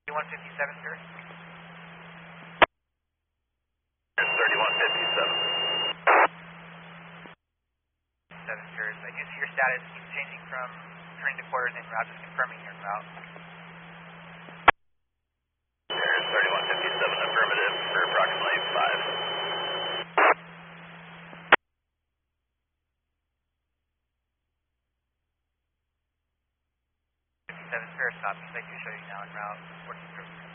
3157, sir. 3157. 7, sir. I do see your status keeps changing from turning to quarters en route, just confirming your route. There's 3157 affirmative for approximately 5. 57, sir. Copy. I do show you now en route. Working through.